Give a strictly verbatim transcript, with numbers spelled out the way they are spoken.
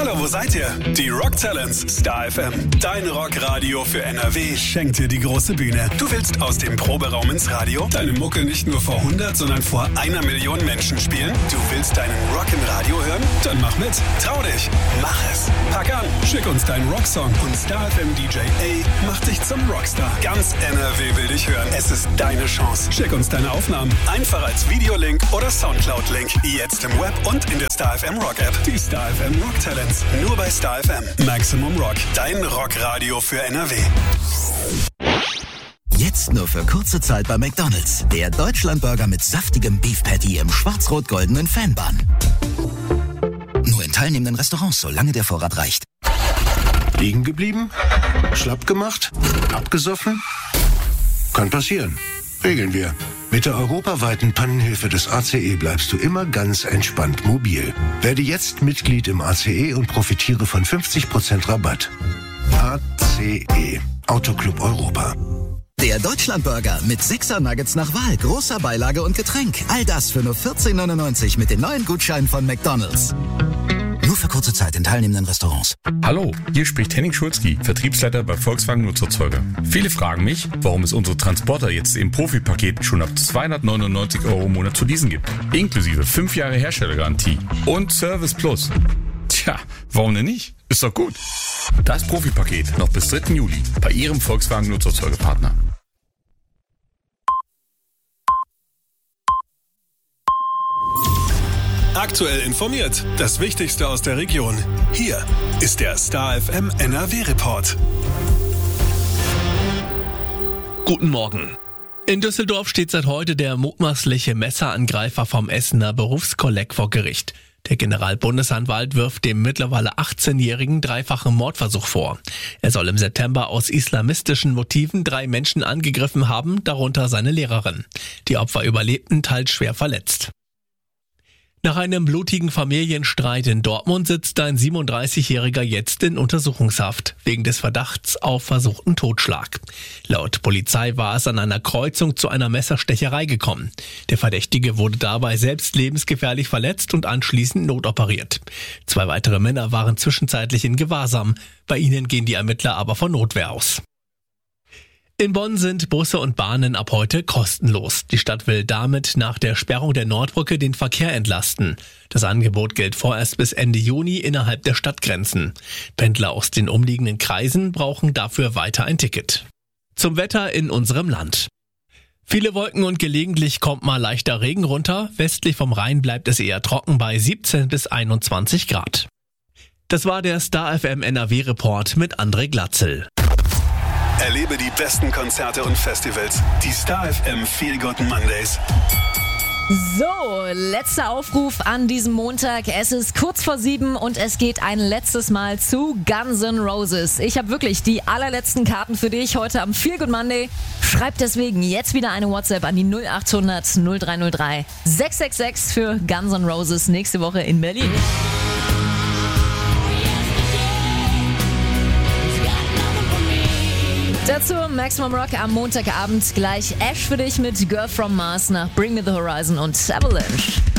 Hallo, wo seid ihr? Die Rock Talents, Star F M, dein Rockradio für N R W, schenkt dir die große Bühne. Du willst aus dem Proberaum ins Radio deine Mucke nicht nur vor hundert, sondern vor einer Million Menschen spielen? Du willst deinen Rock im Radio hören? Dann mach mit. Trau dich. Mach es. Pack an. Schick uns deinen Rocksong und Star F M D J A macht dich zum Rockstar. Ganz N R W will dich hören. Es ist deine Chance. Schick uns deine Aufnahmen. Einfach als Videolink oder Soundcloud-Link. Jetzt im Web und in der Star F M Rock App. Die Star F M Rock Talents. Nur bei Star F M. Maximum Rock. Dein Rockradio für N R W. Jetzt nur für kurze Zeit bei McDonald's. Der Deutschlandburger mit saftigem Beef Patty im schwarz-rot-goldenen Fanbun. Nur in teilnehmenden Restaurants, solange der Vorrat reicht. Liegen geblieben? Schlapp gemacht? Abgesoffen? Kann passieren. Regeln wir. Mit der europaweiten Pannenhilfe des A C E bleibst du immer ganz entspannt mobil. Werde jetzt Mitglied im A C E und profitiere von fünfzig Prozent Rabatt. A C E. Autoclub Europa. Der Deutschlandburger mit sechser Nuggets nach Wahl, großer Beilage und Getränk. All das für nur vierzehn neunundneunzig mit den neuen Gutscheinen von McDonald's. Nur für kurze Zeit in teilnehmenden Restaurants. Hallo, hier spricht Henning Schulzki, Vertriebsleiter bei Volkswagen Nutzerzeuger. Viele fragen mich, warum es unsere Transporter jetzt im Profipaket schon ab zweihundertneunundneunzig Euro im Monat zu leasen gibt. Inklusive fünf Jahre Herstellergarantie und Service Plus. Tja, warum denn nicht? Ist doch gut. Das Profipaket noch bis dritten Juli bei Ihrem Volkswagen Nutzerzeugerpartner. Aktuell informiert. Das Wichtigste aus der Region. Hier ist der Star F M N R W Report. Guten Morgen. In Düsseldorf steht seit heute der mutmaßliche Messerangreifer vom Essener Berufskolleg vor Gericht. Der Generalbundesanwalt wirft dem mittlerweile achtzehnjährigen dreifachen Mordversuch vor. Er soll im September aus islamistischen Motiven drei Menschen angegriffen haben, darunter seine Lehrerin. Die Opfer überlebten, teils schwer verletzt. Nach einem blutigen Familienstreit in Dortmund sitzt ein siebenunddreißigjähriger jetzt in Untersuchungshaft, wegen des Verdachts auf versuchten Totschlag. Laut Polizei war es an einer Kreuzung zu einer Messerstecherei gekommen. Der Verdächtige wurde dabei selbst lebensgefährlich verletzt und anschließend notoperiert. Zwei weitere Männer waren zwischenzeitlich in Gewahrsam. Bei ihnen gehen die Ermittler aber von Notwehr aus. In Bonn sind Busse und Bahnen ab heute kostenlos. Die Stadt will damit nach der Sperrung der Nordbrücke den Verkehr entlasten. Das Angebot gilt vorerst bis Ende Juni innerhalb der Stadtgrenzen. Pendler aus den umliegenden Kreisen brauchen dafür weiter ein Ticket. Zum Wetter in unserem Land. Viele Wolken und gelegentlich kommt mal leichter Regen runter. Westlich vom Rhein bleibt es eher trocken bei siebzehn bis einundzwanzig Grad. Das war der Star F M N R W Report mit André Glatzel. Erlebe die besten Konzerte und Festivals. Die Star F M Feel Good Mondays. So, letzter Aufruf an diesem Montag. Es ist kurz vor sieben und es geht ein letztes Mal zu Guns N' Roses. Ich habe wirklich die allerletzten Karten für dich heute am Feel Good Monday. Schreib deswegen jetzt wieder eine WhatsApp an die null acht hundert null drei null drei sechs sechs sechs für Guns N' Roses nächste Woche in Berlin. Dazu Maximum Rock am Montagabend. Gleich Ash für dich mit Girl from Mars nach Bring Me the Horizon und Avalanche.